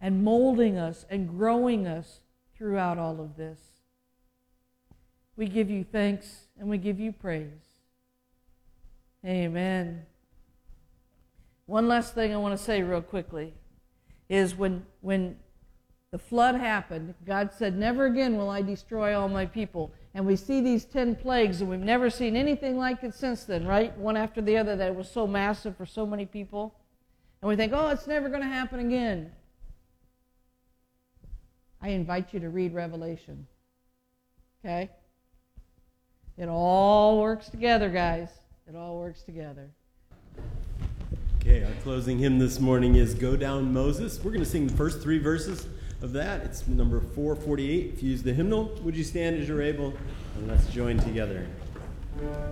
and molding us and growing us throughout all of this. We give you thanks and we give you praise. Amen. One last thing I want to say real quickly is when the flood happened, God said, "Never again will I destroy all my people." And we see these 10 plagues, and we've never seen anything like it since then, right? One after the other, that was so massive for so many people. And we think, oh, it's never going to happen again. I invite you to read Revelation. Okay? It all works together, guys. It all works together. Okay, our closing hymn this morning is Go Down Moses. We're going to sing the first 3 verses of that. It's number 448. If you use the hymnal, would you stand as you're able? And let's join together.